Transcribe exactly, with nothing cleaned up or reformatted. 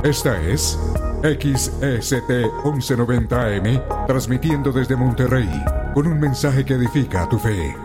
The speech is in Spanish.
Esta es X E S T once noventa A M, transmitiendo desde Monterrey, con un mensaje que edifica tu fe.